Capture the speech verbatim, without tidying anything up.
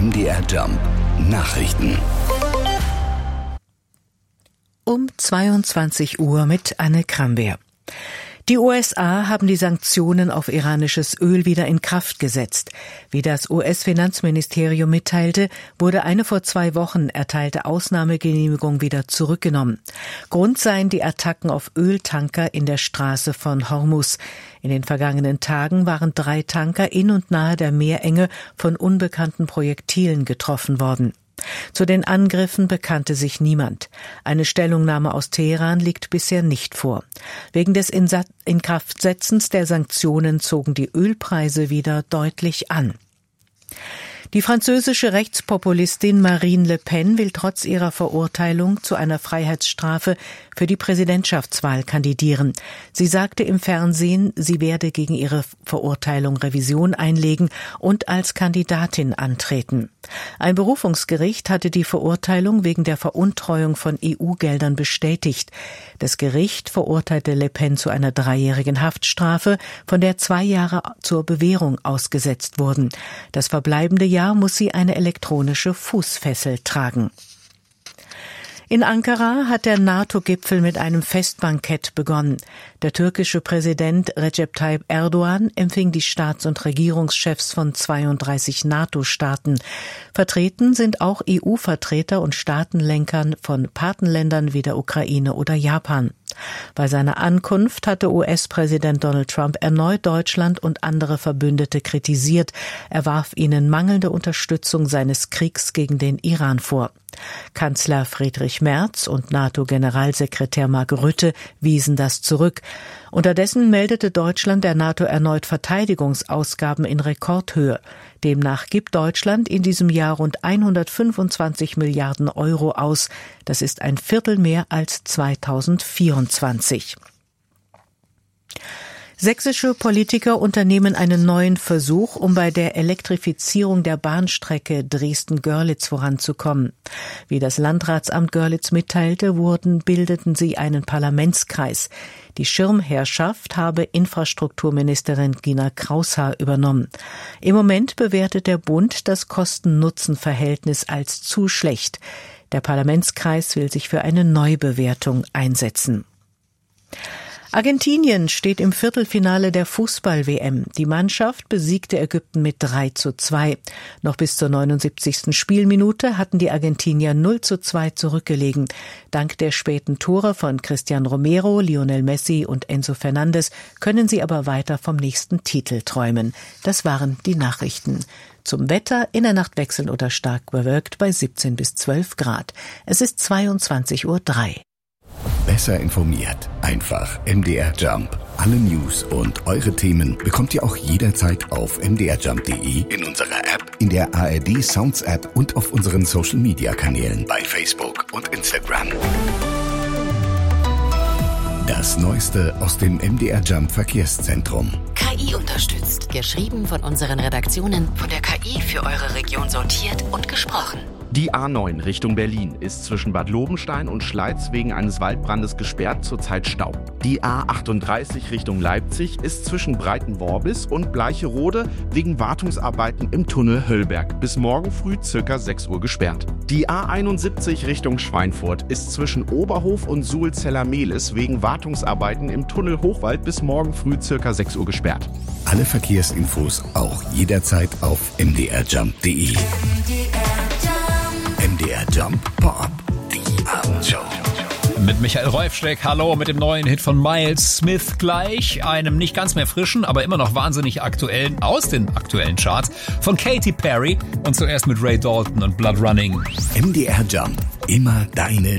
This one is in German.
M D R Jump Nachrichten. Um zweiundzwanzig Uhr mit Anne Krambeer. Die U S A haben die Sanktionen auf iranisches Öl wieder in Kraft gesetzt. Wie das U S-Finanzministerium mitteilte, wurde eine vor zwei Wochen erteilte Ausnahmegenehmigung wieder zurückgenommen. Grund seien die Attacken auf Öltanker in der Straße von Hormuz. In den vergangenen Tagen waren drei Tanker in und nahe der Meerenge von unbekannten Projektilen getroffen worden. Zu den Angriffen bekannte sich niemand. Eine Stellungnahme aus Teheran liegt bisher nicht vor. Wegen des Inkraftsetzens der Sanktionen zogen die Ölpreise wieder deutlich an. Die französische Rechtspopulistin Marine Le Pen will trotz ihrer Verurteilung zu einer Freiheitsstrafe für die Präsidentschaftswahl kandidieren. Sie sagte im Fernsehen, sie werde gegen ihre Verurteilung Revision einlegen und als Kandidatin antreten. Ein Berufungsgericht hatte die Verurteilung wegen der Veruntreuung von E U-Geldern bestätigt. Das Gericht verurteilte Le Pen zu einer dreijährigen Haftstrafe, von der zwei Jahre zur Bewährung ausgesetzt wurden. Das verbleibende Jahr muss sie eine elektronische Fußfessel tragen. In Ankara hat der NATO-Gipfel mit einem Festbankett begonnen. Der türkische Präsident Recep Tayyip Erdogan empfing die Staats- und Regierungschefs von zweiunddreißig NATO-Staaten. Vertreten sind auch E U-Vertreter und Staatenlenkern von Patenländern wie der Ukraine oder Japan. Bei seiner Ankunft hatte U S-Präsident Donald Trump erneut Deutschland und andere Verbündete kritisiert. Er warf ihnen mangelnde Unterstützung seines Kriegs gegen den Iran vor. Kanzler Friedrich Merz und NATO-Generalsekretär Mark Rutte wiesen das zurück. Unterdessen meldete Deutschland der NATO erneut Verteidigungsausgaben in Rekordhöhe. Demnach gibt Deutschland in diesem Jahr rund hundertfünfundzwanzig Milliarden Euro aus. Das ist ein Viertel mehr als zweitausendvierundzwanzig. Sächsische Politiker unternehmen einen neuen Versuch, um bei der Elektrifizierung der Bahnstrecke Dresden-Görlitz voranzukommen. Wie das Landratsamt Görlitz mitteilte, wurden, bildeten sie einen Parlamentskreis. Die Schirmherrschaft habe Infrastrukturministerin Gina Kraushaar übernommen. Im Moment bewertet der Bund das Kosten-Nutzen-Verhältnis als zu schlecht. Der Parlamentskreis will sich für eine Neubewertung einsetzen. Argentinien steht im Viertelfinale der Fußball-W M. Die Mannschaft besiegte Ägypten mit drei zu zwei. Noch bis zur neunundsiebzigsten Spielminute hatten die Argentinier null zu zwei zurückgelegen. Dank der späten Tore von Cristian Romero, Lionel Messi und Enzo Fernandes können sie aber weiter vom nächsten Titel träumen. Das waren die Nachrichten. Zum Wetter: in der Nacht wechselnd oder stark bewölkt bei siebzehn bis zwölf Grad. Es ist zweiundzwanzig Uhr drei. Besser informiert. Einfach M D R Jump. Alle News und eure Themen bekommt ihr auch jederzeit auf m d r jump punkt d e, in unserer App, in der A R D Sounds App und auf unseren Social Media Kanälen bei Facebook und Instagram. Das Neueste aus dem M D R Jump Verkehrszentrum. K I unterstützt. Geschrieben von unseren Redaktionen, von der K I für eure Region sortiert und gesprochen. Die A neun Richtung Berlin ist zwischen Bad Lobenstein und Schleiz wegen eines Waldbrandes gesperrt, zurzeit Stau. Die A achtunddreißig Richtung Leipzig ist zwischen Breitenworbis und Bleicherode wegen Wartungsarbeiten im Tunnel Höllberg bis morgen früh circa sechs Uhr gesperrt. Die A einundsiebzig Richtung Schweinfurt ist zwischen Oberhof und Suhlzeller-Mehlis wegen Wartungsarbeiten im Tunnel Hochwald bis morgen früh circa sechs Uhr gesperrt. Alle Verkehrsinfos auch jederzeit auf m d r jump punkt d e. M D R Jump Pop, die Abendshow. Mit Michael Reufsteck, hallo, mit dem neuen Hit von Miles Smith gleich, einem nicht ganz mehr frischen, aber immer noch wahnsinnig aktuellen, aus den aktuellen Charts, von Katy Perry und zuerst mit Ray Dalton und Blood Running. M D R Jump, immer deine